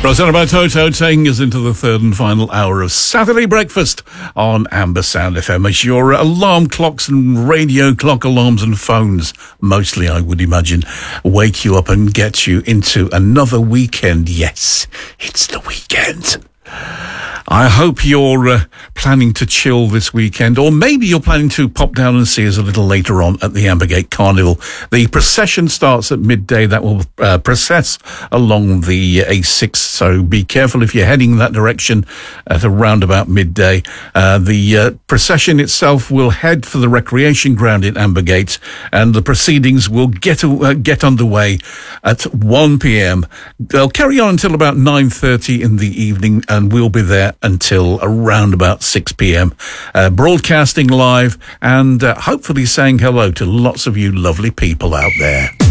Rosanna Toto taking us into the third and final hour of Saturday Breakfast on Amber Sound FM. As your alarm clocks and radio clock alarms and phones, mostly I would imagine, wake you up and get you into another weekend. Yes, it's the weekend. I hope you're planning to chill this weekend, or maybe you're planning to pop down and see us a little later on at the Ambergate Carnival. The procession starts at midday. That will process along the A6, so be careful if you're heading that direction at around about midday. The procession itself will head for the recreation ground in Ambergate, and the proceedings will get underway at 1 p.m. They'll carry on until about 9:30 in the evening, and we'll be there until around about 6 p.m. Broadcasting live and hopefully saying hello to lots of you lovely people out there.